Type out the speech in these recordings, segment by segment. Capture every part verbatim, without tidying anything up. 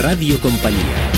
Radio Compañía.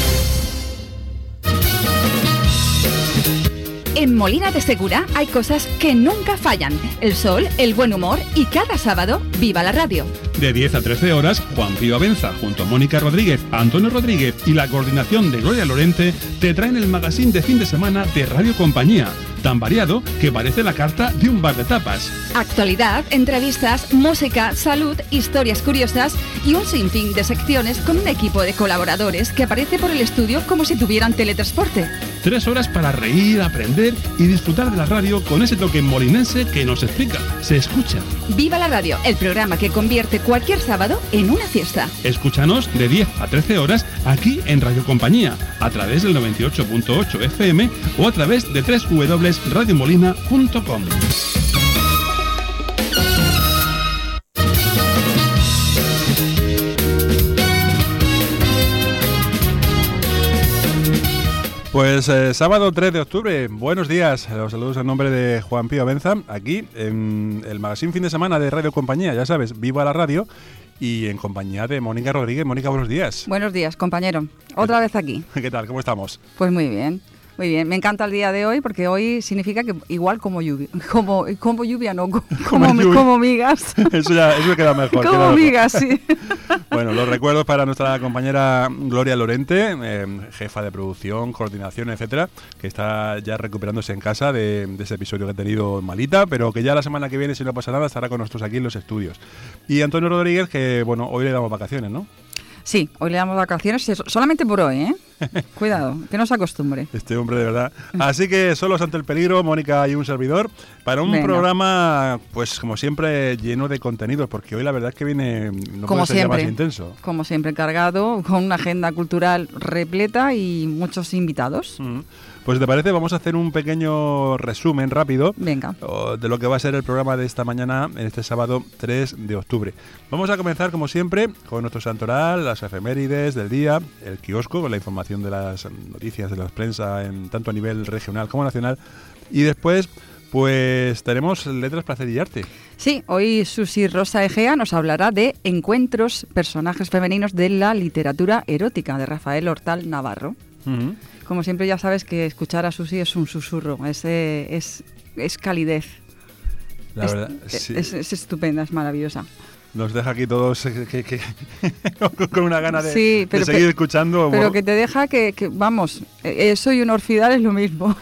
En Molina de Segura hay cosas que nunca fallan. El sol, el buen humor y cada sábado, ¡viva la radio! De diez a trece horas, Juan Pío Abenza, junto a Mónica Rodríguez, Antonio Rodríguez y la coordinación de Gloria Lorente, te traen el magazine de fin de semana de Radio Compañía, tan variado que parece la carta de un bar de tapas. Actualidad, entrevistas, música, salud, historias curiosas y un sinfín de secciones con un equipo de colaboradores que aparece por el estudio como si tuvieran teletransporte. Tres horas para reír, aprender y disfrutar de la radio con ese toque molinense que nos explica, se escucha. ¡Viva la radio! El programa que convierte cualquier sábado en una fiesta. Escúchanos de diez a trece horas aquí en Radio Compañía, a través del noventa y ocho punto ocho F M o a través de doble u doble u doble u punto radio molina punto com. Pues eh, sábado tres de octubre, buenos días, los saludos en nombre de Juan Pío Abenza, aquí en el magazine fin de semana de Radio Compañía, ya sabes, viva la radio, y en compañía de Mónica Rodríguez. Mónica, buenos días. Buenos días, compañero, otra vez aquí. ¿Qué tal? ¿Cómo estamos? Pues muy bien. Muy bien, me encanta el día de hoy porque hoy significa que igual como lluvia, como, como lluvia no, como, como, lluvia. como migas. Eso ya eso queda mejor. Como queda migas, mejor. Sí. Bueno, los recuerdos para nuestra compañera Gloria Lorente, eh, jefa de producción, coordinación, etcétera, que está ya recuperándose en casa de, de ese episodio que ha tenido malita, pero que ya la semana que viene, si no pasa nada, estará con nosotros aquí en los estudios. Y Antonio Rodríguez, que bueno, hoy le damos vacaciones, ¿no? Sí, hoy le damos vacaciones, solamente por hoy, ¿eh? Cuidado, que no se acostumbre. Este hombre, de verdad. Así que solos ante el peligro, Mónica y un servidor, para un Venga. programa, pues como siempre, lleno de contenidos, porque hoy la verdad es que viene, no como puede ser ya siempre, más intenso. Como siempre, cargado, con una agenda cultural repleta y muchos invitados. Mm. Pues si te parece, vamos a hacer un pequeño resumen rápido. Venga. De lo que va a ser el programa de esta mañana, en este sábado tres de octubre. Vamos a comenzar, como siempre, con nuestro santoral, las efemérides del día, el kiosco, con la información de las noticias de la prensa, en, tanto a nivel regional como nacional. Y después, pues tenemos letras, placer y arte. Sí, hoy Susi Rosa Egea nos hablará de Encuentros, personajes femeninos de la literatura erótica, de Rafael Hortal Navarro. Uh-huh. Como siempre, ya sabes que escuchar a Susi es un susurro, es, eh, es, es calidez. La es, verdad, sí. es, es estupenda, es maravillosa. Nos deja aquí todos eh, que, que, con una gana de, sí, pero de seguir que, escuchando. Pero bueno. que te deja que, que vamos, eso y un orfidal es lo mismo.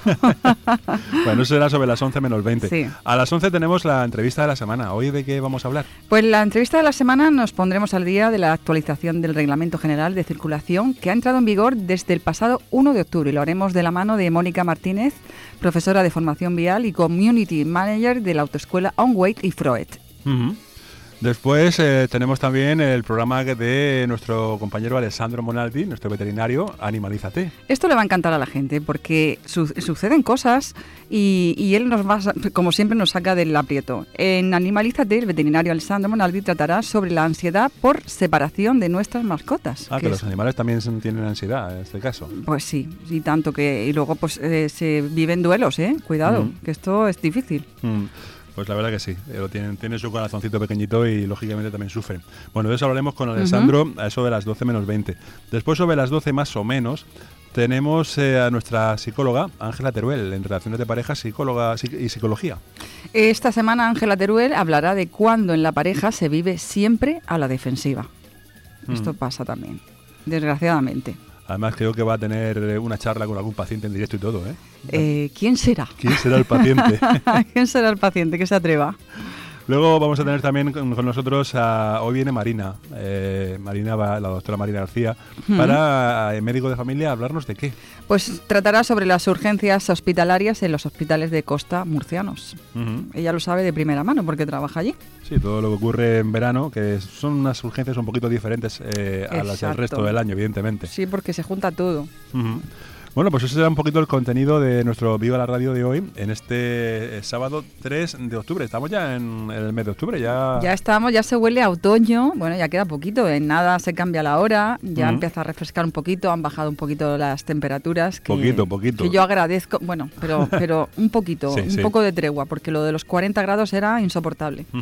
Bueno, eso era sobre las once menos veinte. Sí. A las once tenemos la entrevista de la semana. ¿Hoy de qué vamos a hablar? Pues la entrevista de la semana nos pondremos al día de la actualización del Reglamento General de Circulación que ha entrado en vigor desde el pasado uno de octubre y lo haremos de la mano de Mónica Martínez, profesora de formación vial y Community Manager de la autoescuela Onwait y Freud. Uh-huh. Después eh, tenemos también el programa de nuestro compañero Alessandro Monaldi, nuestro veterinario, Animalízate. Esto le va a encantar a la gente porque su- suceden cosas y, y él nos va, como siempre, nos saca del aprieto. En Animalízate, el veterinario Alessandro Monaldi tratará sobre la ansiedad por separación de nuestras mascotas. Ah, que, que los es, animales también son- tienen ansiedad en este caso. Pues sí, y tanto que y luego pues eh, se viven duelos, ¿eh? Cuidado, Mm. que esto es difícil. Mm. Pues la verdad que sí, eh, lo tienen, tienen su corazoncito pequeñito y lógicamente también sufren. Bueno, de eso hablaremos con Alessandro uh-huh. a eso de las doce menos veinte. Después, sobre las doce más o menos, tenemos eh, a nuestra psicóloga, Ángela Teruel, en relaciones de pareja, psicóloga y psicología. Esta semana Ángela Teruel hablará de cuándo en la pareja se vive siempre a la defensiva. Mm. Esto pasa también, desgraciadamente. Además, creo que va a tener una charla con algún paciente en directo y todo, ¿eh? eh ¿Quién será? ¿Quién será el paciente? ¿Quién será el paciente que se atreva? Luego vamos a tener también con, con nosotros, a, hoy viene Marina, eh, Marina va, la doctora Marina García, uh-huh. para eh, médico de familia, hablarnos de qué. Pues tratará sobre las urgencias hospitalarias en los hospitales de costa murcianos. Uh-huh. Ella lo sabe de primera mano porque trabaja allí. Sí, todo lo que ocurre en verano, que son unas urgencias un poquito diferentes eh, a las del resto del año, evidentemente. Sí, porque se junta todo. Uh-huh. Bueno, pues ese será un poquito el contenido de nuestro Viva la Radio de hoy, en este eh, sábado tres de octubre. Estamos ya en, en el mes de octubre, ya... Ya estamos, ya se huele a otoño, bueno, ya queda poquito, en nada se cambia la hora, ya uh-huh. empieza a refrescar un poquito, han bajado un poquito las temperaturas. Que, poquito, poquito. Que yo agradezco, bueno, pero, pero un poquito, sí, un sí. poco de tregua, porque lo de los cuarenta grados era insoportable. Uh-huh.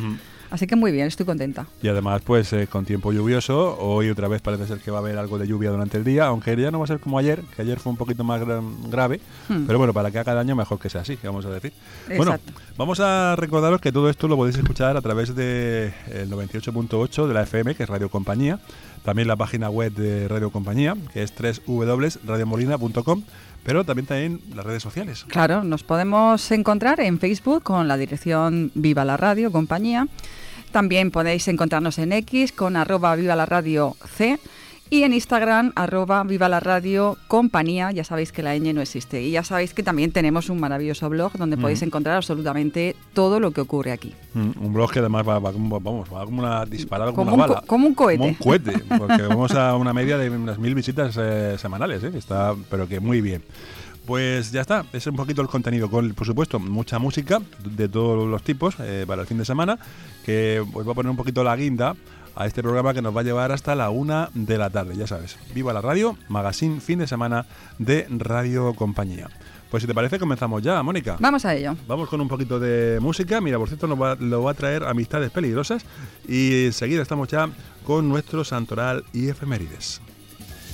Así que muy bien, estoy contenta. Y además, pues eh, con tiempo lluvioso, hoy otra vez parece ser que va a haber algo de lluvia durante el día, aunque ya no va a ser como ayer, que ayer fue un poquito más gra- grave, hmm. pero bueno, para que haga daño mejor que sea así, vamos a decir. Exacto. Bueno, vamos a recordaros que todo esto lo podéis escuchar a través de el noventa y ocho punto ocho de la F M, que es Radio Compañía, también la página web de Radio Compañía, que es doble u doble u doble u punto radio molina punto com, pero también también las redes sociales. Claro, nos podemos encontrar en Facebook con la dirección Viva la Radio Compañía. También podéis encontrarnos en X con arroba Viva la Radio C y en Instagram arroba Viva la Radio Compañía. Ya sabéis que la ñ no existe. Y ya sabéis que también tenemos un maravilloso blog donde mm. podéis encontrar absolutamente todo lo que ocurre aquí. Mm, un blog que además va, va, como, vamos, va como una disparada, como, como una un bala. Co- como un cohete. Como un cohete, porque vamos a una media de unas mil visitas eh, semanales, ¿eh? Está, pero que muy bien. Pues ya está, ese es un poquito el contenido, con por supuesto mucha música de todos los tipos eh, para el fin de semana, que os va a poner un poquito la guinda a este programa que nos va a llevar hasta la una de la tarde, ya sabes. Viva la radio, magazine fin de semana de Radio Compañía. Pues si te parece comenzamos ya, Mónica. Vamos a ello. Vamos con un poquito de música. Mira, por cierto, nos va, lo va a traer Amistades Peligrosas y enseguida estamos ya con nuestro santoral y efemérides.